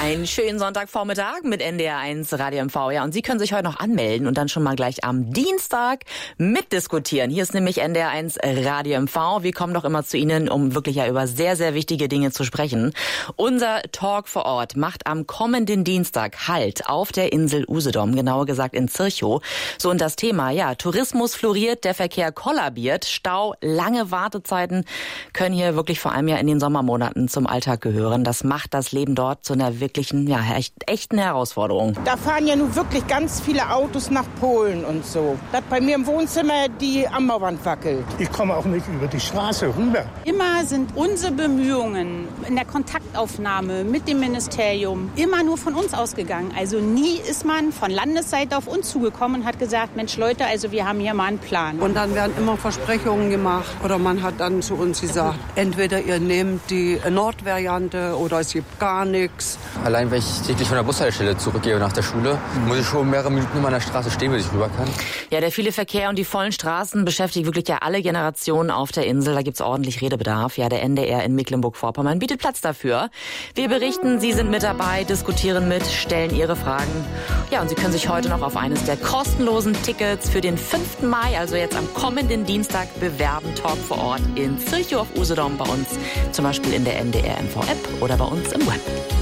Einen schönen Sonntagvormittag mit NDR1 Radio MV. Ja, und Sie können sich heute noch anmelden und dann schon mal gleich am Dienstag mitdiskutieren. Hier ist nämlich NDR1 Radio MV. Wir kommen doch immer zu Ihnen, um wirklich ja über sehr, sehr wichtige Dinge zu sprechen. Unser Talk vor Ort macht am kommenden Dienstag Halt auf der Insel Usedom, genauer gesagt in Zirchow. So, und das Thema, ja, Tourismus floriert, der Verkehr kollabiert, Stau, lange Wartezeiten können hier wirklich vor allem ja in den Sommermonaten zum Alltag gehören. Das macht das Leben dort zu einer wirklichen, ja, echten Herausforderung. Da fahren ja nun wirklich ganz viele Autos nach Polen und so. Das bei mir im Wohnzimmer die Ammerwand wackelt. Ich komme auch nicht über die Straße rüber. Immer sind unsere Bemühungen in der Kontaktaufnahme mit dem Ministerium immer nur von uns ausgegangen. Also nie ist man von Landesseite auf uns zugekommen und hat gesagt, Mensch Leute, also wir haben hier mal einen Plan. Und dann werden immer Versprechungen gemacht oder man hat dann zu uns gesagt, entweder ihr nehmt die Nordvariante oder es gibt gar nichts. Allein wenn ich täglich von der Bushaltestelle zurückgehe nach der Schule, muss ich schon mehrere Minuten immer an der Straße stehen, bis ich rüber kann. Ja, der viele Verkehr und die vollen Straßen beschäftigt wirklich ja alle Generationen auf der Insel. Da gibt's ordentlich Redebedarf. Ja, der NDR in Mecklenburg-Vorpommern bietet Platz dafür. Wir berichten, Sie sind mit dabei, diskutieren mit, stellen Ihre Fragen. Ja, und Sie können sich heute noch auf eines der kostenlosen Tickets für den 5. Mai, also jetzt am kommenden Dienstag, bewerben. Talk vor Ort in Zirchow auf Usedom bei uns, zum Beispiel in der NDR MV App oder bei uns im Web.